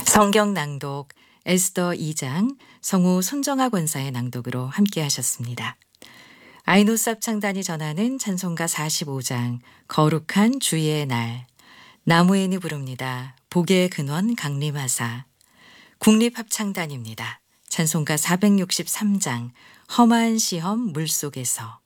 성경 낭독 에스더 2장 성우 손정아 권사의 낭독으로 함께 하셨습니다. 아이노스 창단이 전하는 찬송가 45장 거룩한 주의 날 나무엔이 부릅니다. 복의 근원 강림하사 국립합창단입니다. 찬송가 463장 험한 시험 물속에서